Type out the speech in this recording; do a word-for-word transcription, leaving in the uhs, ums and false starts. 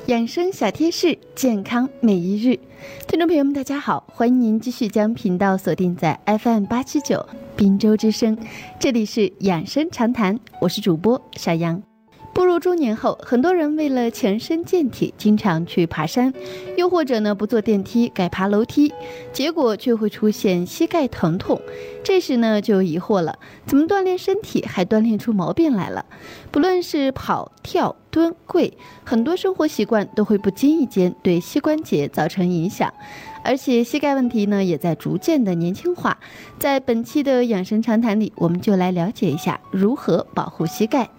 养生小贴士，健康每一日。听众朋友们大家好，欢迎您继续将频道锁定在 F M 八七九滨州之声，这里是养生常谈，我是主播小杨。步入中年后，很多人为了强身健体，经常去爬山，又或者呢不坐电梯改爬楼梯，结果却会出现膝盖疼痛。这时呢就疑惑了，怎么锻炼身体还锻炼出毛病来了？不论是跑、跳、蹲、跪，很多生活习惯都会不经意间对膝关节造成影响。而且膝盖问题呢也在逐渐的年轻化。在本期的养生常谈里，我们就来了解一下如何保护膝盖。